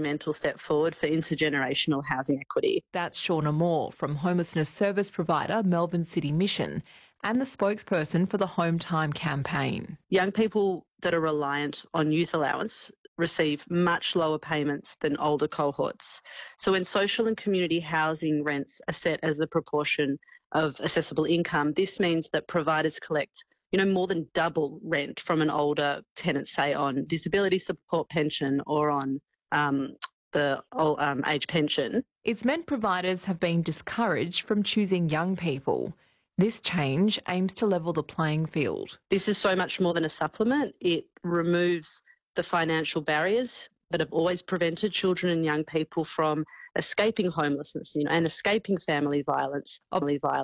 monumental step forward for intergenerational housing equity. That's Shauna Moore from homelessness service provider Melbourne City Mission and the spokesperson for the Home Time campaign. Young people that are reliant on youth allowance receive much lower payments than older cohorts. So when social and community housing rents are set as a proportion of assessable income, this means that providers collect more than double rent from an older tenant, say on disability support pension or on the age pension. It's meant providers have been discouraged from choosing young people. This change aims to level the playing field. This is so much more than a supplement. It removes the financial barriers that have always prevented children and young people from escaping homelessness, and escaping family violence. Of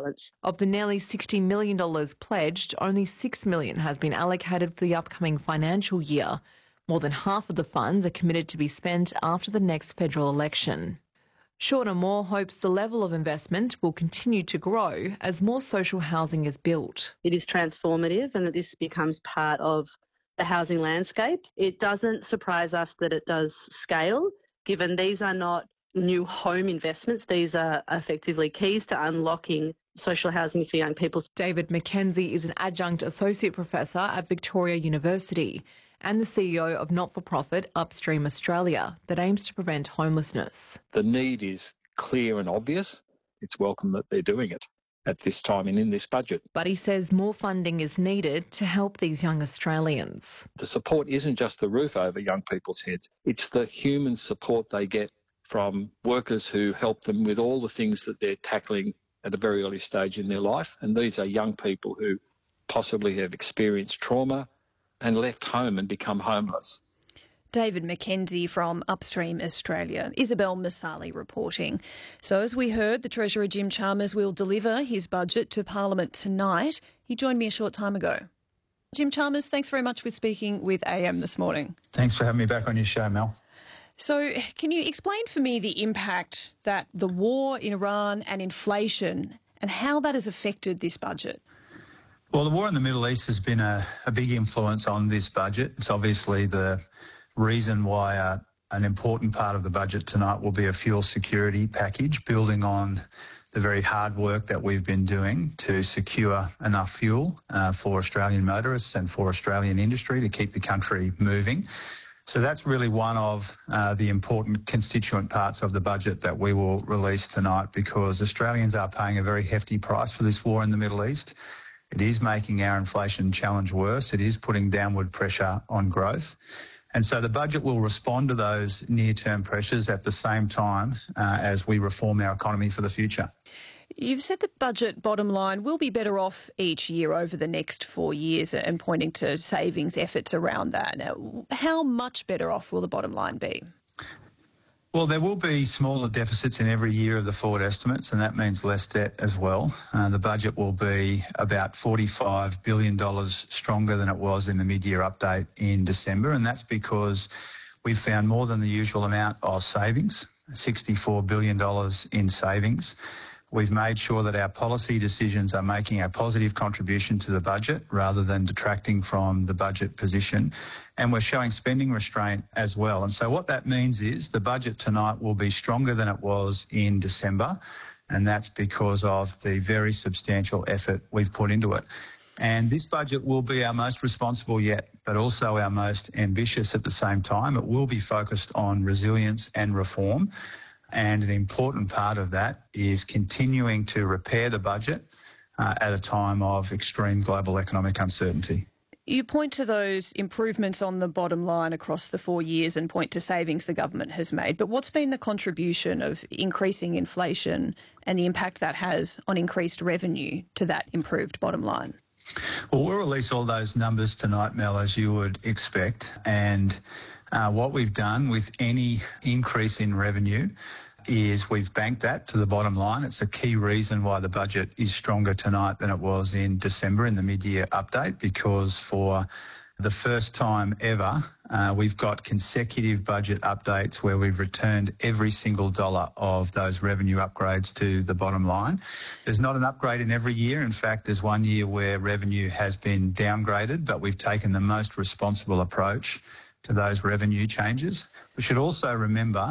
the nearly $60 million pledged, only $6 million has been allocated for the upcoming financial year. More than half of the funds are committed to be spent after the next federal election. Shauna Moore hopes the level of investment will continue to grow as more social housing is built. It is transformative and that this becomes part of the housing landscape. It doesn't surprise us that it does scale, given these are not new home investments. These are effectively keys to unlocking social housing for young people. David McKenzie is an adjunct associate professor at Victoria University and the CEO of not-for-profit Upstream Australia that aims to prevent homelessness. The need is clear and obvious. It's welcome that they're doing it at this time and in this budget. But he says more funding is needed to help these young Australians. The support isn't just the roof over young people's heads. It's the human support they get from workers who help them with all the things that they're tackling at a very early stage in their life. And these are young people who possibly have experienced trauma and left home and become homeless. David McKenzie from Upstream Australia. Isabel Masali reporting. So as we heard, the Treasurer Jim Chalmers will deliver his budget to Parliament tonight. He joined me a short time ago. Jim Chalmers, thanks very much for speaking with AM this morning. Thanks for having me back on your show, Mel. So can you explain for me the impact that the war in Iran and inflation and how that has affected this budget? Well, the war in the Middle East has been a big influence on this budget. It's obviously the reason why an important part of the budget tonight will be a fuel security package, building on the very hard work that we've been doing to secure enough fuel for Australian motorists and for Australian industry to keep the country moving. So that's really one of the important constituent parts of the budget that we will release tonight, because Australians are paying a very hefty price for this war in the Middle East. It is making our inflation challenge worse. It is putting downward pressure on growth. And so the budget will respond to those near-term pressures at the same time as we reform our economy for the future. You've said the budget bottom line will be better off each year over the next 4 years and pointing to savings efforts around that. Now, how much better off will the bottom line be? Well, there will be smaller deficits in every year of the forward estimates, and that means less debt as well. The budget will be about $45 billion stronger than it was in the mid-year update in December, and that's because we've found more than the usual amount of savings, $64 billion in savings. We've made sure that our policy decisions are making a positive contribution to the budget rather than detracting from the budget position. And we're showing spending restraint as well. And so what that means is the budget tonight will be stronger than it was in December. And that's because of the very substantial effort we've put into it. And this budget will be our most responsible yet, but also our most ambitious at the same time. It will be focused on resilience and reform. And an important part of that is continuing to repair the budget at a time of extreme global economic uncertainty. You point to those improvements on the bottom line across the 4 years and point to savings the government has made. But what's been the contribution of increasing inflation and the impact that has on increased revenue to that improved bottom line? Well, we'll release all those numbers tonight, Mel, as you would expect. And what we've done with any increase in revenue is we've banked that to the bottom line. It's a key reason why the budget is stronger tonight than it was in December in the mid-year update, because for the first time ever, we've got consecutive budget updates where we've returned every single dollar of those revenue upgrades to the bottom line. There's not an upgrade in every year. In fact, there's 1 year where revenue has been downgraded, but we've taken the most responsible approach to those revenue changes. We should also remember